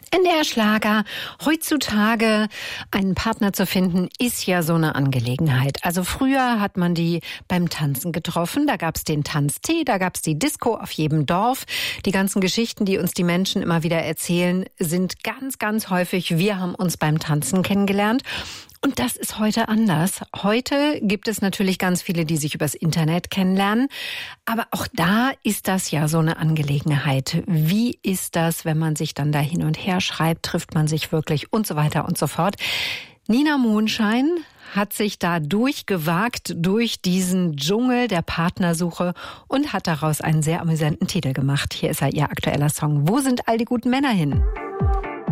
NDR-Schlager. Heutzutage einen Partner zu finden, ist ja so eine Angelegenheit. Also früher hat man die beim Tanzen getroffen. Da gab's den Tanztee, da gab's die Disco auf jedem Dorf. Die ganzen Geschichten, die uns die Menschen immer wieder erzählen, sind ganz, ganz häufig, wir haben uns beim Tanzen kennengelernt. Und das ist heute anders. Heute gibt es natürlich ganz viele, die sich übers Internet kennenlernen. Aber auch da ist das ja so eine Angelegenheit. Wie ist das, wenn man sich dann da hin und her schreibt? Trifft man sich wirklich und so weiter und so fort? Nina Mondschein hat sich da durchgewagt durch diesen Dschungel der Partnersuche und hat daraus einen sehr amüsanten Titel gemacht. Hier ist ihr aktueller Song. Wo sind all die guten Männer hin?